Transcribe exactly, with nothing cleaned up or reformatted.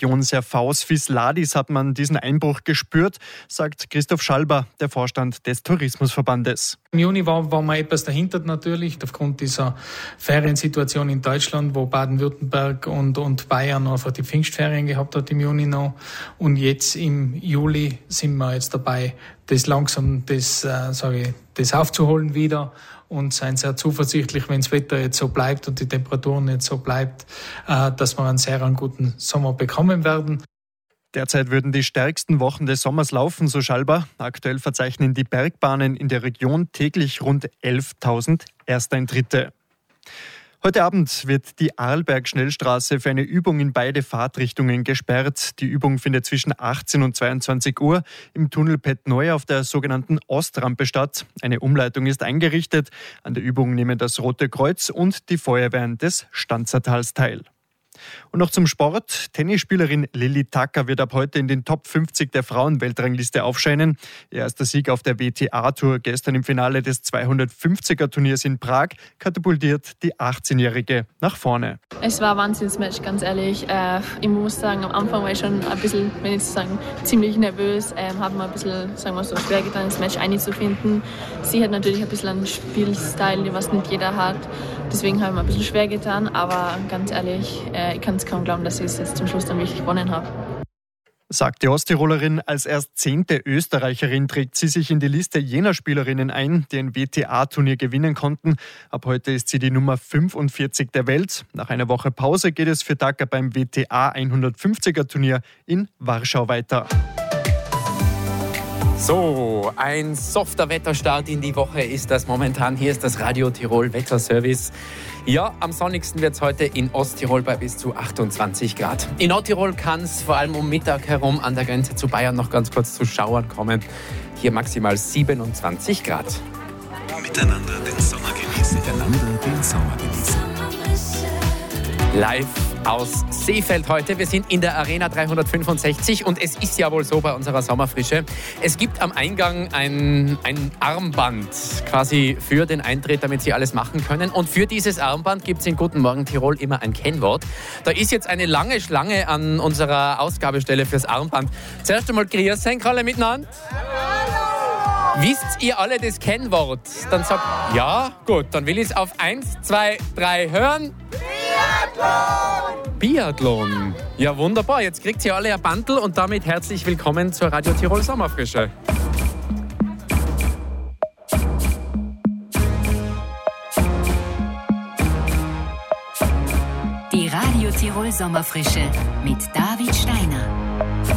Region Serfaus Visladis hat man diesen Einbruch gespürt, sagt Christoph Schalber, der Vorstand des Tourismusverbandes. Im Juni war, war mal etwas dahinter natürlich, aufgrund dieser Feriensituation in Deutschland, wo Baden-Württemberg und, und Bayern einfach die Pfingstferien gehabt hat im Juni noch. Und jetzt im Juli sind wir jetzt dabei, das langsam das, äh, sage ich, das aufzuholen wieder und sind sehr zuversichtlich, wenn das Wetter jetzt so bleibt und die Temperaturen jetzt so bleibt, äh, dass wir einen sehr einen guten Sommer bekommen werden. Derzeit würden die stärksten Wochen des Sommers laufen, so Schalber. Aktuell verzeichnen die Bergbahnen in der Region täglich rund elftausend Ersteintritte. Heute Abend wird die Arlberg-Schnellstraße für eine Übung in beide Fahrtrichtungen gesperrt. Die Übung findet zwischen achtzehn und zweiundzwanzig Uhr im Tunnel Pett-Neu auf der sogenannten Ostrampe statt. Eine Umleitung ist eingerichtet. An der Übung nehmen das Rote Kreuz und die Feuerwehren des Stanzertals teil. Und noch zum Sport. Tennisspielerin Lilly Tacker wird ab heute in den Top fünfzig der Frauenweltrangliste aufscheinen. Ihr erster Sieg auf der W T A-Tour gestern im Finale des zweihundertfünfziger-Turniers in Prag katapultiert die achtzehnjährige nach vorne. Es war ein Wahnsinnsmatch, ganz ehrlich. Ich muss sagen, am Anfang war ich schon ein bisschen, wenn ich sagen, ziemlich nervös. Ähm, habe mir ein bisschen, sagen wir so, schwer getan, das Match einzufinden. Sie hat natürlich ein bisschen einen Spielstil, was nicht jeder hat. Deswegen habe ich mir ein bisschen schwer getan. Aber ganz ehrlich, ich kann es kaum glauben, dass ich es jetzt zum Schluss dann wirklich gewonnen habe. Sagt die Osttirolerin, als erst zehnte Österreicherin trägt sie sich in die Liste jener Spielerinnen ein, die ein W T A-Turnier gewinnen konnten. Ab heute ist sie die Nummer fünfundvierzig der Welt. Nach einer Woche Pause geht es für Tacker beim W T A hundertfünfziger-Turnier in Warschau weiter. So, ein softer Wetterstart in die Woche ist das momentan. Hier ist das Radio Tirol Wetterservice. Ja, am sonnigsten wird es heute in Osttirol bei bis zu achtundzwanzig Grad. In Nordtirol kann es vor allem um Mittag herum an der Grenze zu Bayern noch ganz kurz zu Schauern kommen. Hier maximal siebenundzwanzig Grad. Miteinander den Sommer genießen. Miteinander den Sommer genießen. Live aus Seefeld heute. Wir sind in der Arena dreihundertfünfundsechzig und es ist ja wohl so bei unserer Sommerfrische. Es gibt am Eingang ein, ein Armband quasi für den Eintritt, damit Sie alles machen können. Und für dieses Armband gibt es in Guten Morgen Tirol immer ein Kennwort. Da ist jetzt eine lange Schlange an unserer Ausgabestelle fürs Armband. Zuerst einmal grüß euch alle miteinander. Wisst ihr alle das Kennwort? Dann sagt ja, gut, dann will ich es auf eins, zwei, drei hören. Biathlon! Biathlon. Ja, wunderbar. Jetzt kriegt ihr alle ein Bandel und damit herzlich willkommen zur Radio Tirol Sommerfrische. Die Radio Tirol Sommerfrische mit David